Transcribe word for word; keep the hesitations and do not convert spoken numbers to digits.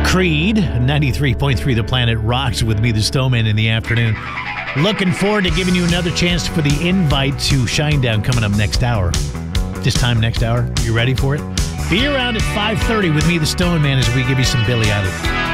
Creed, ninety-three point three The Planet Rocks with me, the Stoneman, in the afternoon. Looking forward to giving you another chance for the invite to Shinedown coming up next hour. This time next hour, you ready for it? Be around at five thirty with me, the Stoneman, as we give you some Billy Idol.